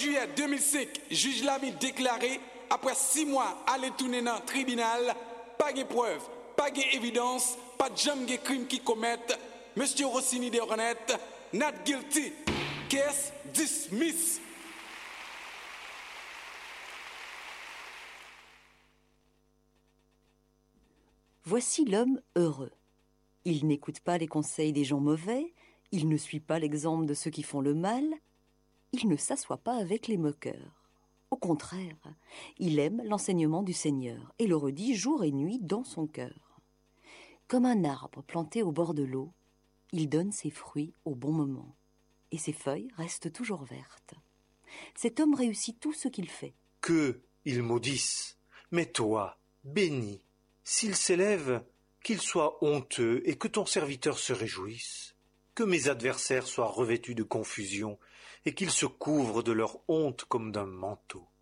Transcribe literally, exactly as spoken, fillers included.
juillet deux mille cinq, juge Lamy déclaré, après six mois, aller tourner dans le tribunal, pas de preuve, pas d'évidence, pas de jamais de crime qui commettent. Monsieur Rossini de honnête, not guilty. Case dismiss. Voici l'homme heureux. Il n'écoute pas les conseils des gens mauvais, il ne suit pas l'exemple de ceux qui font le mal, il ne s'assoit pas avec les moqueurs. Au contraire, il aime l'enseignement du Seigneur et le redit jour et nuit dans son cœur. Comme un arbre planté au bord de l'eau, il donne ses fruits au bon moment et ses feuilles restent toujours vertes. Cet homme réussit tout ce qu'il fait. Que ils maudissent, mais toi, béni, s'il s'élève, qu'il soit honteux et que ton serviteur se réjouisse. Que mes adversaires soient revêtus de confusion et qu'ils se couvrent de leur honte comme d'un manteau.